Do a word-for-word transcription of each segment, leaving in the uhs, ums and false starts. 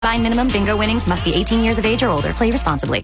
Combined minimum bingo winnings must be eighteen years of age or older. Play responsibly.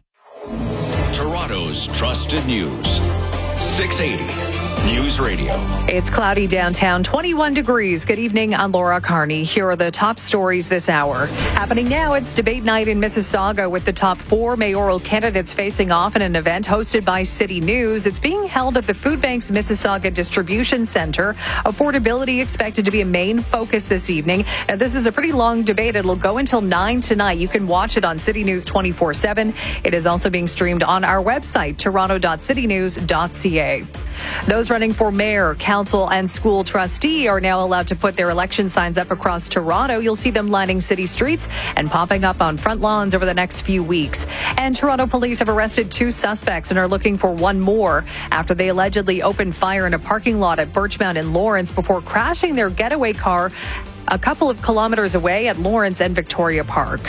Toronto's trusted news. six eighty News Radio. It's cloudy downtown, twenty-one degrees. Good evening, I'm Laura Carney. Here are the top stories this hour. Happening now, it's debate night in Mississauga with the top four mayoral candidates facing off in an event hosted by City News. It's being held at the Food Bank's Mississauga Distribution Center. Affordability expected to be a main focus this evening. Now, this is a pretty long debate. It'll go until nine tonight. You can watch it on City News twenty-four seven. It is also being streamed on our website, toronto dot city news dot c a. Those running for mayor, council, and school trustee are now allowed to put their election signs up across Toronto. You'll see them lining city streets and popping up on front lawns over the next few weeks. And Toronto police have arrested two suspects and are looking for one more after they allegedly opened fire in a parking lot at Birchmount in Lawrence before crashing their getaway car a couple of kilometers away at Lawrence and Victoria Park.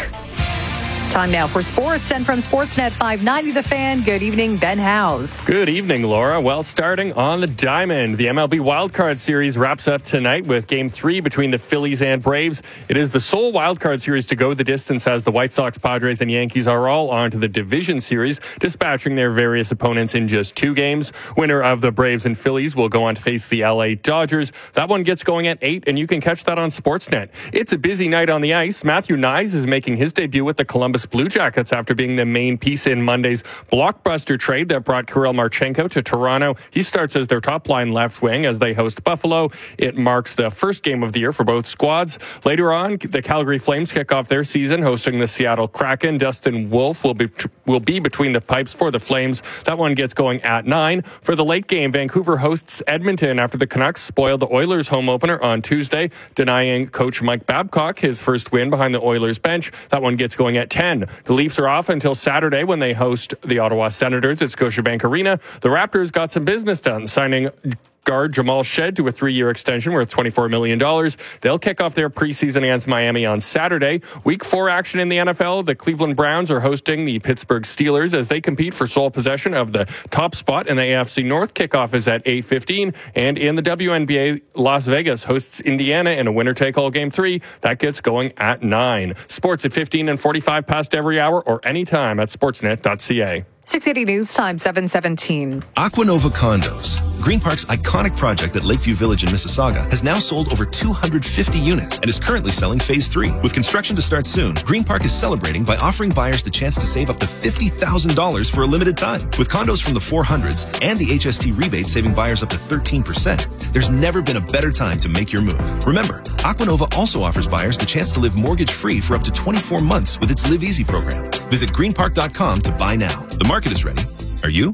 Time now for sports, and from Sportsnet five ninety The Fan, good evening, Ben Howes. Good evening, Laura. Well, starting on the diamond, the M L B Wildcard Series wraps up tonight with Game three between the Phillies and Braves. It is the sole Wildcard Series to go the distance as the White Sox, Padres, and Yankees are all on to the Division Series, dispatching their various opponents in just two games. Winner of the Braves and Phillies will go on to face the L A Dodgers. That one gets going at eight, and you can catch that on Sportsnet. It's a busy night on the ice. Matthew Nyes is making his debut with the Columbus Blue Jackets after being the main piece in Monday's blockbuster trade that brought Kirill Marchenko to Toronto. He starts as their top-line left wing as they host Buffalo. It marks the first game of the year for both squads. Later on, the Calgary Flames kick off their season hosting the Seattle Kraken. Dustin Wolf will be will be between the pipes for the Flames. That one gets going at nine. For the late game, Vancouver hosts Edmonton after the Canucks spoiled the Oilers' home opener on Tuesday, denying coach Mike Babcock his first win behind the Oilers bench. That one gets going at ten. The Leafs are off until Saturday when they host the Ottawa Senators at Scotiabank Arena. The Raptors got some business done, signing guard Jamal Shed to a three-year extension worth twenty-four million dollars. They'll kick off their preseason against Miami on Saturday. Week four action in the N F L. The Cleveland Browns are hosting the Pittsburgh Steelers as they compete for sole possession of the top spot in the A F C North. Kickoff is at eight fifteen. And in the W N B A, Las Vegas hosts Indiana in a winner-take-all game three. That gets going at nine. Sports at fifteen and forty-five past every hour or anytime at sportsnet dot c a. six eighty News Time, seven seventeen. Aquanova Condos, Green Park's iconic project at Lakeview Village in Mississauga, has now sold over two hundred fifty units and is currently selling phase three. With construction to start soon, Green Park is celebrating by offering buyers the chance to save up to fifty thousand dollars for a limited time. With condos from the four hundreds and the H S T rebate saving buyers up to thirteen percent, there's never been a better time to make your move. Remember, Aquanova also offers buyers the chance to live mortgage-free for up to twenty-four months with its Live Easy program. Visit green park dot com to buy now. The market is ready. Are you?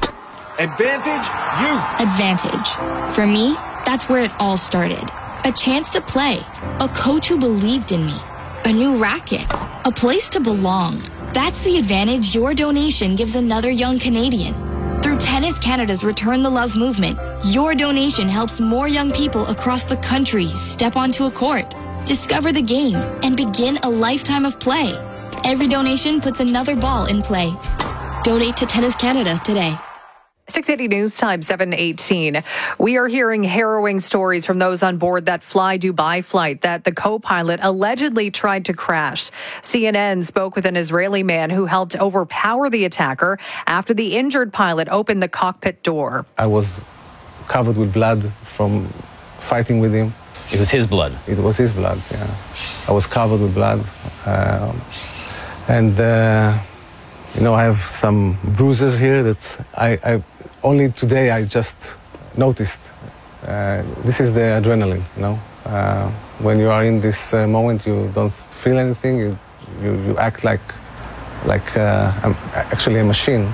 Advantage Youth. Advantage. For me, that's where it all started. A chance to play. A coach who believed in me. A new racket. A place to belong. That's the advantage your donation gives another young Canadian. Through Tennis Canada's Return the Love movement, your donation helps more young people across the country step onto a court, discover the game, and begin a lifetime of play. Every donation puts another ball in play. Donate to Tennis Canada today. six eighty News Time, seven eighteen. We are hearing harrowing stories from those on board that Fly Dubai flight that the co-pilot allegedly tried to crash. C N N spoke with an Israeli man who helped overpower the attacker after the injured pilot opened the cockpit door. I was covered with blood from fighting with him. It was his blood? It was his blood, yeah. I was covered with blood. Um, and, uh, you know, I have some bruises here that I, I only today I just noticed. Uh, this is the adrenaline, you know. Uh, when you are in this uh, moment, you don't feel anything. You you, you act like like uh, I'm actually a machine.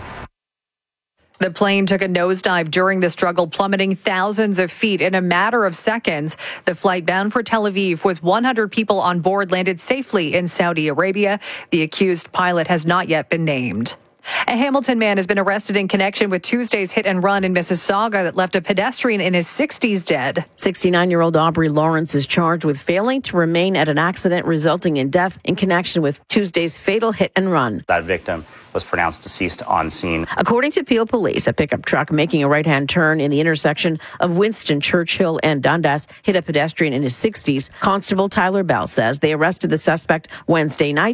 The plane took a nosedive during the struggle, plummeting thousands of feet in a matter of seconds. The flight bound for Tel Aviv with one hundred people on board landed safely in Saudi Arabia. The accused pilot has not yet been named. A Hamilton man has been arrested in connection with Tuesday's hit and run in Mississauga that left a pedestrian in his sixties dead. sixty-nine-year-old Aubrey Lawrence is charged with failing to remain at an accident resulting in death in connection with Tuesday's fatal hit and run. That victim was pronounced deceased on scene. According to Peel Police, a pickup truck making a right-hand turn in the intersection of Winston, Churchill, and Dundas hit a pedestrian in his sixties. Constable Tyler Bell says they arrested the suspect Wednesday night.